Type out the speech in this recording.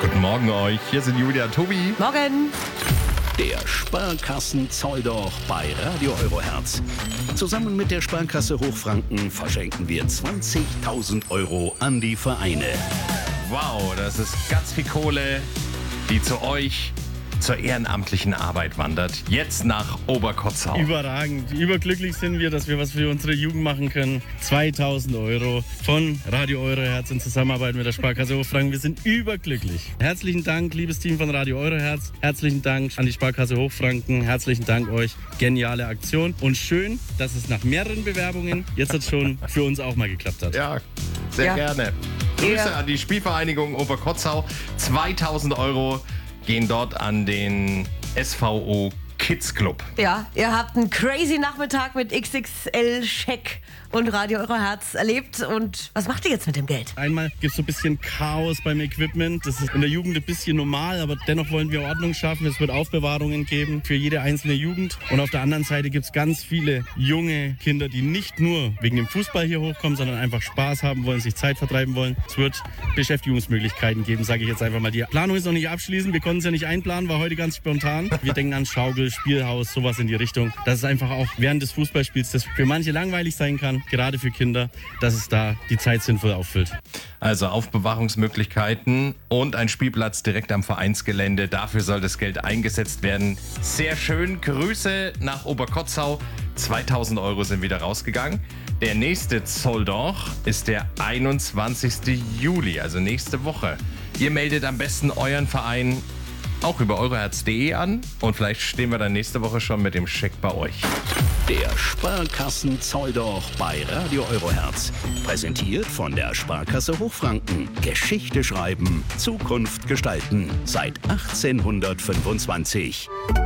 Guten Morgen euch, hier sind Julia und Tobi. Morgen. Der Sparkassen-Zolldoch bei Radio Eurohertz. Zusammen mit der Sparkasse Hochfranken verschenken wir 20.000 Euro an die Vereine. Wow, das ist ganz viel Kohle, die zu euch zur ehrenamtlichen Arbeit wandert. Jetzt nach Oberkotzau. Überragend. Überglücklich sind wir, dass wir was für unsere Jugend machen können. 2.000 Euro von Radio Eurohertz in Zusammenarbeit mit der Sparkasse Hochfranken. Wir sind überglücklich. Herzlichen Dank, liebes Team von Radio Eurohertz. Herzlichen Dank an die Sparkasse Hochfranken. Herzlichen Dank euch. Geniale Aktion. Und schön, dass es nach mehreren Bewerbungen jetzt schon für uns auch mal geklappt hat. Ja, sehr gerne. Grüße an die Spielvereinigung Oberkotzau. 2.000 Euro gehen dort an den SVO Kids Club. Ja, ihr habt einen crazy Nachmittag mit XXL-Scheck und Radio Eurohertz erlebt. Und was macht ihr jetzt mit dem Geld? Einmal gibt es so ein bisschen Chaos beim Equipment. Das ist in der Jugend ein bisschen normal, aber dennoch wollen wir Ordnung schaffen. Es wird Aufbewahrungen geben für jede einzelne Jugend. Und auf der anderen Seite gibt es ganz viele junge Kinder, die nicht nur wegen dem Fußball hier hochkommen, sondern einfach Spaß haben wollen, sich Zeit vertreiben wollen. Es wird Beschäftigungsmöglichkeiten geben, sage ich jetzt einfach mal. Die Planung ist noch nicht abschließend. Wir konnten es ja nicht einplanen, war heute ganz spontan. Wir denken an Schaukel, Spielhaus, sowas in die Richtung. Dass es einfach auch während des Fußballspiels, das für manche langweilig sein kann, gerade für Kinder, dass es da die Zeit sinnvoll auffüllt. Also Aufbewahrungsmöglichkeiten und ein Spielplatz direkt am Vereinsgelände. Dafür soll das Geld eingesetzt werden. Sehr schön. Grüße nach Oberkotzau. 2.000 Euro sind wieder rausgegangen. Der nächste Zolldoch ist der 21. Juli, also nächste Woche. Ihr meldet am besten euren Verein auch über euroherz.de an und vielleicht stehen wir dann nächste Woche schon mit dem Scheck bei euch. Der Sparkassen-Zolldoch bei Radio Eurohertz. Präsentiert von der Sparkasse Hochfranken. Geschichte schreiben, Zukunft gestalten. Seit 1825.